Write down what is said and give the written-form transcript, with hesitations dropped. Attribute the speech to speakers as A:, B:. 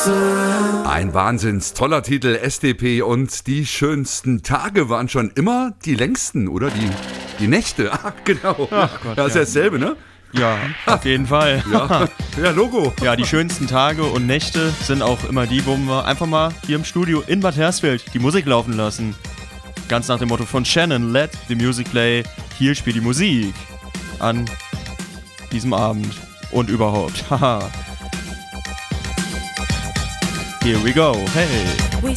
A: Ein wahnsinns toller Titel, SDP, und die schönsten Tage waren schon immer die längsten, oder? Die Nächte, genau.
B: Ach Gott,
A: das ist ja dasselbe, ne?
B: Ja, auf jeden Fall.
A: Ja, Logo.
B: Ja, die schönsten Tage und Nächte sind auch immer die, wo wir einfach mal hier im Studio in Bad Hersfeld die Musik laufen lassen. Ganz nach dem Motto von Shannon, let the music play, hier spielt die Musik an diesem Abend und überhaupt. Haha. Here we go, hey.